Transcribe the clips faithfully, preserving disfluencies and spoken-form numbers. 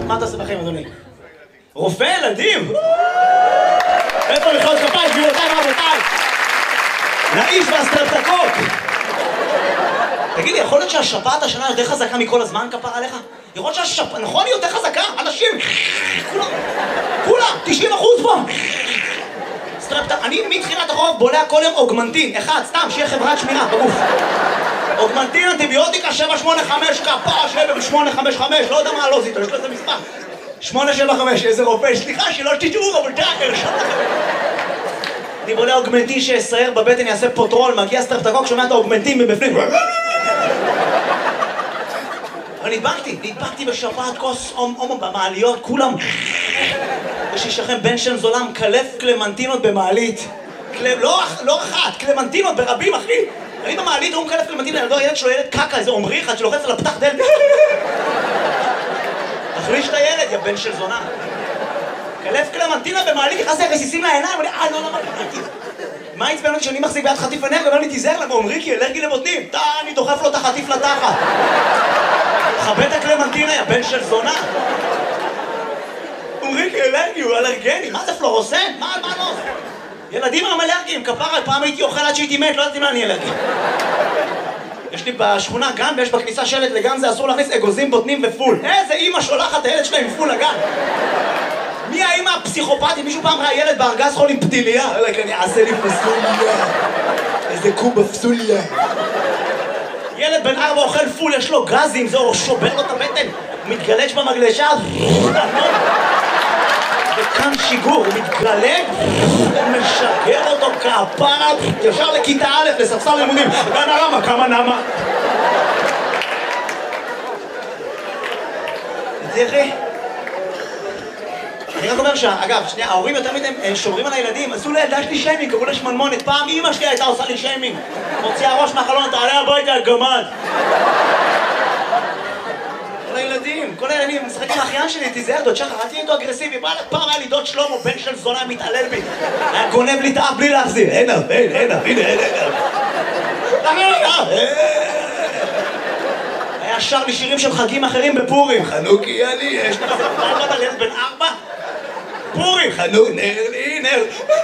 מה אתה עושה בחיים, אדוני? רופא ילדים? איפה מחיאות כפיים, גבירותיי ורבותיי? לאיש והסטרפטקוק! תגידי, יכול להיות שהשפעת השנה יותר חזקה מכל הזמן, כפר עליך? יכול להיות שהשפעת, נכון, היא יותר חזקה? אנשים, כולם, כולם, תשעים אחוז פה! סטרפטק, אני מתחילת החורף בולע כל יום אוגמנטין, אחד, סתם, שיהיה חברת שמירה, בגוף. אוגמנטין, אנטיביוטיקה, שבע שמונה חמש, כפר, שבע שמונה חמש חמש, לא יודע מה לא זיתו, יש לו איזה מספר. שמונה שבע חמש, איזה רופא, סליחה, שלא תשתעו, אבל תאר, שם לכם. אני בולע אוגמנטין שיסייר בבטן, יעשה פוטרול, מגיע סטרפטקוק, שומע את האוגמנטין מבפנים. אבל נדבקתי, נדבקתי בשפעת כוס הומו במעליות, כולם. יש לי שכם בן שם זולה מקלף קלמנטינות במעלית. לא אחת, קלמנטינות ברבים, אחי. אני במעלית, הוא מקלף קלמנטינות, ילדו, הילד שלו ילד קקה, איזה עומרי אחד שלוחץ על הפתח דלת. תחליש את הילד, יא בן של זונה. קלף קלמנטינה במעלית, נכנס לי רסיסים לעיניים, ואני, אה, לא, לא, לא, מה יצפן אותי שאני מחזיק ביד חטיף אנרגיה, ואומר לי, תיזהר למה, עומרי, כי אלרגי לבוטנים. תא, אני דוחף לו את החטיף לתחת. חבט הקלמנטינה, יא בן של זונה. עומרי, כי אלרגי, הוא אלרגני. מה זה פלורוסן? מה, מה לא? ילדים הם אלרגיים, כפרה, פעם הייתי אוכל עד שהייתי מת, לא יודעת אם אני אלרגי. יש לי בשכונה גן, ויש בכניסה שלט לגן, זה אסור להכניס אגוזים, בוטנים ופול. איזה אמא שולחת הילד שלה עם פול לגן. מי האמא הפסיכופתית? מישהו פעם ראה ילד בארגז חול עם פתיליה? אלק, אני אעשה לי פסוליה. איזה קובה פסוליה. ילד בן ארבע אוכל פול, יש לו גזים, זה שובר לו את הבטן. הוא מתגלש במגלשה. וכאן שיגור, הוא מתגלג, הוא משגר אותו כפרה, ישר לכיתה א', לספסל לימודים. גן הרמה, כמה נמה. תראי. אני רק אומר שאגב, שנייה, ההורים יותר מדי שומרים על הילדים, עשו לילדה שלי שיימינג, קראו לה שמנמונת. פעם אמא שלי הייתה עושה לי שיימינג. מוציאה ראש מהחלון, תעלה הביתה, גמד. כל הילדים, כל הילדים, משחק עם האחיין שלי, תיזהר, דוד שחר, אל תהיה איתו אגרסיבי. פעם היה לי דוד שלמה, בן של זונה, מתעלל בי. היה גונב לי את האף בלי להחזיר. אין אף, אין, אין אף, הנה, אין אף. היה שר לי שירים של חגים אחרים בפורים. חנוכי אני, יש לך פעם על ילד בן ארבע? פורים, חנוך, נר לי, נר.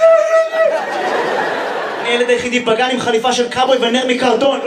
אני ילד היחידי בגן עם חליפה של קאבוי ונר מקרטון.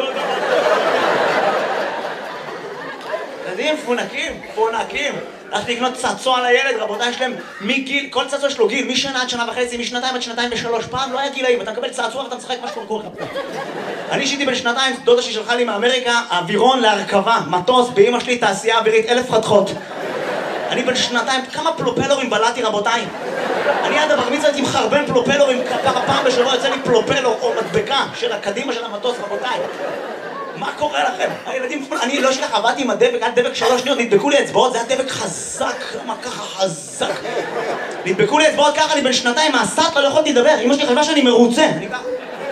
ילדים פונקים, פונקים. הלכתי לקנות צעצוע לילד, רבותיי, יש להם מגיל, כל צעצוע יש לו גיל, משנה עד שנה וחצי, משנתיים עד שנתיים ושלוש. פעם לא היה גילאים, אתה מקבל צעצוע ואתה משחק מה שקורה לך. אני שיתי בן שנתיים, דודה שלי שלחה לי מאמריקה, אווירון להרכבה, מטוס, באמא שלי תעשייה אווירית, אלף חתכות. אני בן שנתיים, כמה פלופלורים בלעתי, רבותיי? אני עד הבר מצווה הייתי מחרבן פלופלורים, כפרה פעם בשבוע יוצא לי פלופלור או מדבקה של הקדימה של המטוס, רבותיי. מה קורה לכם? הילדים, אני לא שלך, עבדתי עם הדבק, עד דבק שלוש שניות, נדבקו לי אצבעות, זה היה דבק חזק, למה ככה חזק? נדבקו לי אצבעות ככה, אני בן שנתיים, מהסטה, לא יכולתי לדבר, אמא שלי חשבה שאני מרוצה. אני ככה.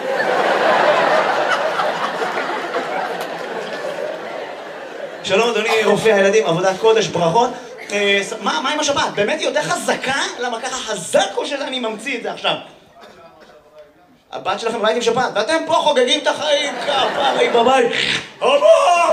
שלום אדוני רופא הילדים, עבודת קודש, ברכות. מה, מה עם השבת? באמת היא יותר חזקה? למה ככה חזק או שאני ממציא את זה עכשיו? הבת שלכם ראיתם שבת, ואתם פה חוגגים את החיים, כפרי בבית. אבא!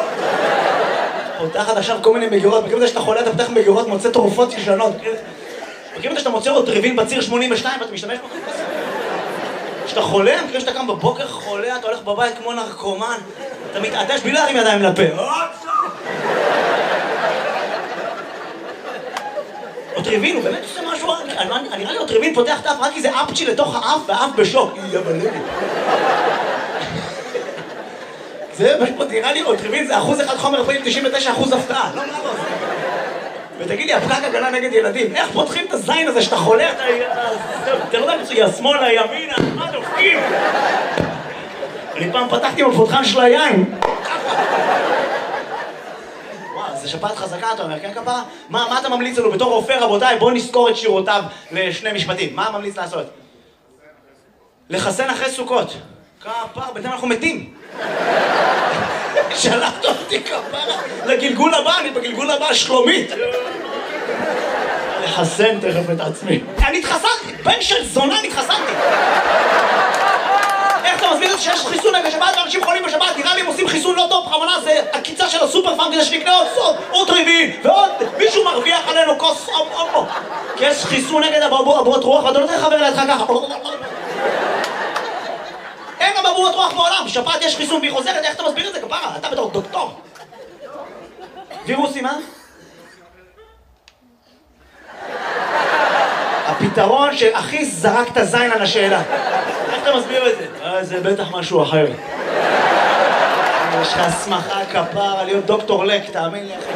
פותחת עכשיו כל מיני מגירות, מכירים את זה שאתה חולה, אתה פותח מגירות, מוצא תרופות ישנות. מכירים את זה שאתה מוצא עוד טריבין בציר שמונים ושתיים ואתה משתמש בו? כשאתה חולה, מכירים שאתה קם בבוקר חולה, אתה הולך בבית כמו נרקומן, אתה מתעטש בלי להרים ידיים לפה. אוטריבין, הוא באמת עושה משהו, נראה לי אוטריבין פותח את האף רק כי זה אפצ'י לתוך האף והאף בשוק. יא בלבי. זה נראה לי אוטריבין זה אחוז אחד חומר פעיל, תשעים ותשע אחוז הפתעה. לא, לא, לא. ותגיד לי, הפקק הגנה נגד ילדים, איך פותחים את הזין הזה שאתה חולה, אתה... אתה לא יודע מצוי, השמאלה, ימינה, מה דופקים? אני פעם פתחתי עם הפותחן של היין. זה שפעת חזקה, אתה אומר, כן כפרה? מה, מה אתה ממליץ לנו בתור רופא, רבותיי? בואו נזכור את שירותיו לשני משפטים. מה ממליץ לעשות? לחסן אחרי סוכות. כפרה, בינתיים אנחנו מתים. שלחת אותי כפרה לגלגול הבא, אני בגלגול הבא שלומית. לחסן תכף את עצמי. אני התחסנתי, בן של זונה נתחסנתי. איך אתה מסביר את זה שיש חיסון נגד שבת ואנשים חולים בשבת? נראה לי הם עושים חיסון לא טוב, בכוונה זה הקיצה של הסופר פארם כדי שנקנה עוד סוד, עוד טריבין ועוד מישהו מרוויח עלינו כוס יש חיסון נגד אבעבועות רוח, ואתה לא תהיה חבר לידך ככה. אין אבעבועות רוח בעולם, שפעת יש חיסון והיא חוזרת, איך אתה מסביר את זה כפרה? אתה בתור דוקטור. וירוסים, אה? הפתרון שהכי זרק את הזין על השאלה. איך אתה מסביר את זה? אה, זה בטח משהו אחר. יש לך הסמכה כפרה להיות דוקטור לק, תאמין לי אחי.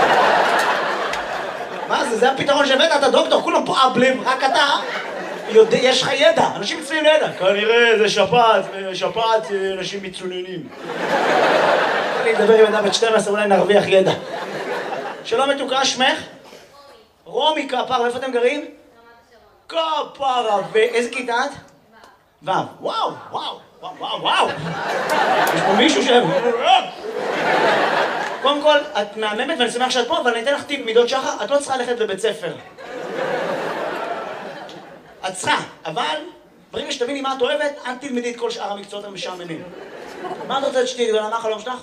מה זה? זה הפתרון שהבאת, אתה דוקטור, כולם פה אבלים, רק אתה יודע, יש לך ידע, אנשים מצויים לידע. כנראה זה שפעת, שפעת אנשים מצוננים. אני אדבר עם אדם בת שתים עשרה, אולי נרוויח ידע. שלום מתוקה, שמך? רומי כפרה, איפה אתם גרים? כפרה, ואיזה כיתה את? ו'. וואו, וואו, וואו, וואו. יש פה מישהו שם. קודם כל, את מהממת ואני שמח שאת פה, אבל אני אתן לך טיפ מידות שחר, את לא צריכה ללכת לבית ספר. את צריכה, אבל ברגע שתביני מה את אוהבת, אל תלמדי את כל שאר המקצועות המשעממים. מה את רוצה שתהיי גדולה? מה החלום שלך?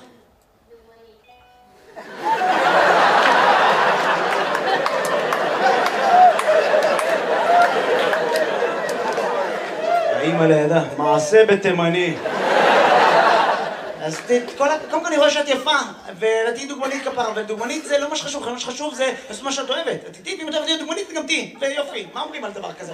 האמא לידה, מעשה בתימני. אז קודם כל אני רואה שאת יפה, ותהיי דוגמנית כפרה, ודוגמנית זה לא מה שחשוב, מה שחשוב זה לעשות מה שאת אוהבת. תהיי, אם את אוהבת להיות דוגמנית, גם תהיי, ויופי. מה אומרים על דבר כזה?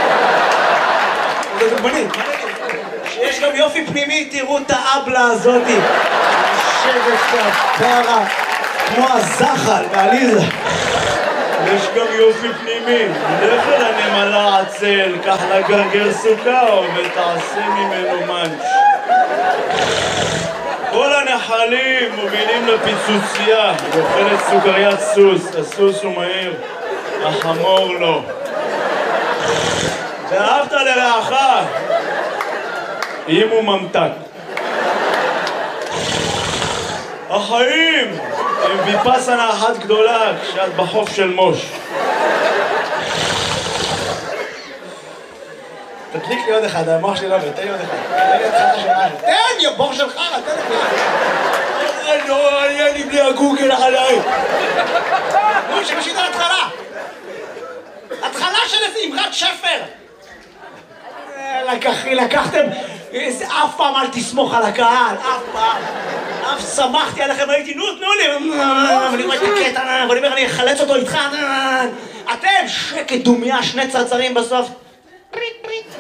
זה דוגמנית, מה נגיד? שיש גם יופי פנימי, תראו את האבלה הזאתי. יושבת כפרה, כמו הזחל בעליזה. יש גם יופי פנימי, לך אל הנמלה עצל, קח לה גרגר סוכר ותעשה ממנו מנץ'. כל הנחלים מובילים לפיצוצייה, היא אוכלת סוכריית סוס, הסוס הוא מהיר, החמור לא. ואהבת לרעך, אם הוא ממתק. החיים הם ויפסנה אחת גדולה כשאת בחוף של מוש. תדליק לי עוד אחד, המוח שלי לא עובד, תן לי עוד אחד. תן לי עוד אחד שלך. תן לי, הבור שלך, תן לי. אוי, לא, היה לי בלי הגוגל עליי. נו, שמשית על התחלה. התחלה של איזה אמרת שפר. לקחתם, אף פעם אל תסמוך על הקהל, אף פעם. אף שמחתי עליכם, הייתי, נו, תנו לי. ואני רואה את הקטע, ואני אומר, אני אחלץ אותו איתך. אתם, שקט דומיה, שני צרצרים בסוף. פריט, פריט.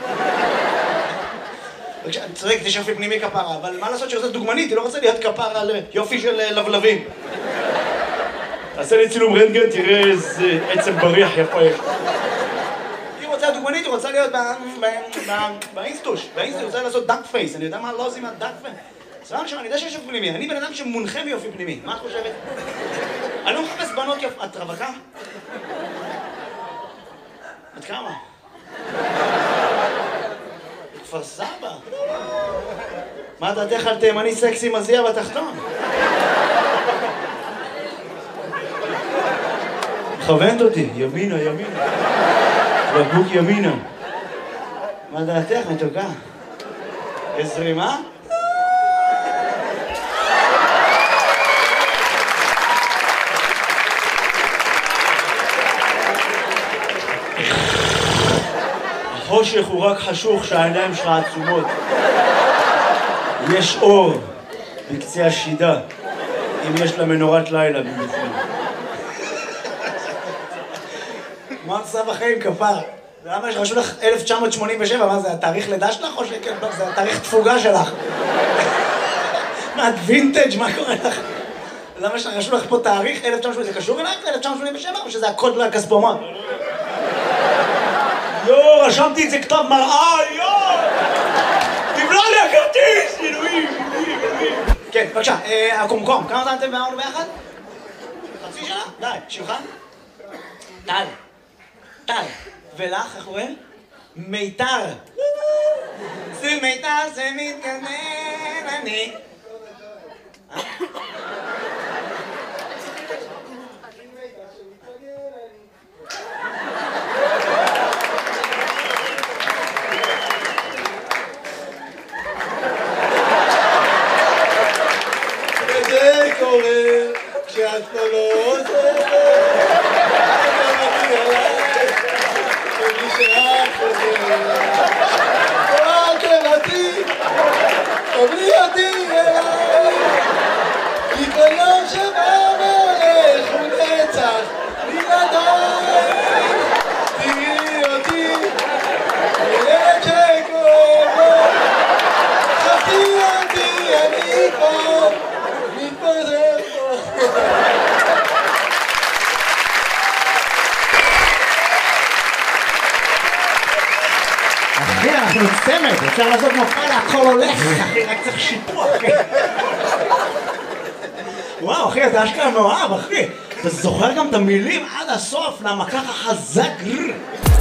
אני צודק, יש יופי פנימי כפרה, אבל מה לעשות שעושה דוגמנית? היא לא רוצה להיות כפרה על יופי של לבלבים. תעשה לי צילום רנטגן, תראה איזה עצם בריח יפה יש. היא רוצה דוגמנית, היא רוצה להיות באינסטוש. באינסטוש היא רוצה לעשות דאק פייס. אני יודע מה לא עושים על דאק פייס. סבבה שם, אני יודע שיש יופי פנימי. אני בן אדם שמונחה מיופי פנימי. מה את חושבת? אני לא מחפש בנות יופי. את רווקה? את כמה? כפר סבא. מה דעתך על תימני סקסי מזיע בתחתון? מכוונת אותי, ימינה, ימינה. בקבוק ימינה. מה דעתך, מתוקה? עשרים, אה? החושך הוא רק חשוך שהעיניים שלך עצומות. יש אור בקצה השידה, אם יש לה מנורת לילה במיוחד. מה את עושה בחיים כפר? למה יש רשו לך אלף תשע מאות שמונים ושבע? מה זה, התאריך לידה שלך או שכן? זה התאריך תפוגה שלך. מה, את וינטג'? מה קורה לך? למה יש רשו לך פה תאריך אלף תשע מאות שמונים? זה קשור אלייך ל-אלף תשע מאות שמונים ושבע או שזה הקוד לכספומט? יו, רשמתי את זה כתב מראה, יו! תבלע לי הכרטיס! אלוהים, אלוהים, אלוהים. כן, בבקשה, הקומקום, כמה זמן אתם ואמרנו ביחד? חצי שנה? די, שמך? טל. טל. ולך, איך קוראים? מיתר. זה מיתר, זה מתגנן, אני. וזה קורה כשאת לא עוזרת. שבא והולך ונצח בלעדיי. תראי אותי, ילד שכואב לו, חפי אותי, אני כבר מתפזר פה. אחי, אנחנו צמד, אפשר לעשות מופע להכל הולך, אחי, רק צריך שיפוע, אחי. וואו, אחי, אתה אשכרה מאוהב, אחי. אתה זוכר גם את המילים עד הסוף, למה ככה חזק?